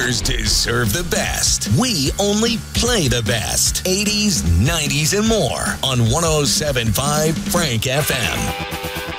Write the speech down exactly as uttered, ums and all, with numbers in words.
listeners deserve the best. We only play the best. eighties, nineties, and more on one oh seven point five Frank F M.